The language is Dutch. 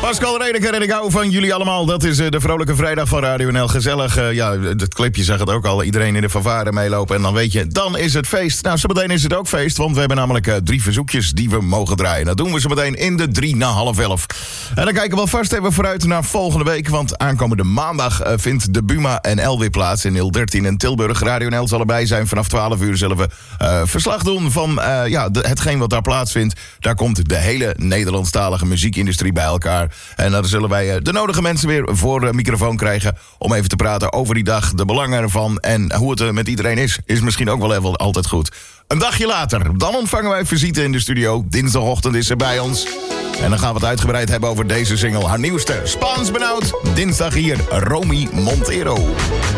Pascal Redeker en ik hou van jullie allemaal. Dat is de Vrolijke Vrijdag van Radio NL. Gezellig, het clipje zag het ook al. Iedereen in de fanfare meelopen en dan weet je, dan is het feest. Nou, zometeen is het ook feest, want we hebben namelijk 3 verzoekjes die we mogen draaien. Dat doen we zometeen in de 10:03. En dan kijken we alvast even vooruit naar volgende week, want aankomende maandag vindt de Buma en L weer plaats in 013 in Tilburg. Radio NL zal erbij zijn. Vanaf 12 uur zullen we verslag doen van hetgeen wat daar plaatsvindt. Daar komt de hele Nederlandstalige muziekindustrie bij elkaar. En dan zullen wij de nodige mensen weer voor de microfoon krijgen om even te praten over die dag, de belangen ervan en hoe het met iedereen is misschien ook wel even altijd goed. Een dagje later, dan ontvangen wij visite in de studio. Dinsdagochtend is ze bij ons. En dan gaan we het uitgebreid hebben over deze single. Haar nieuwste, Spaans benauwd. Dinsdag hier, Romy Montero.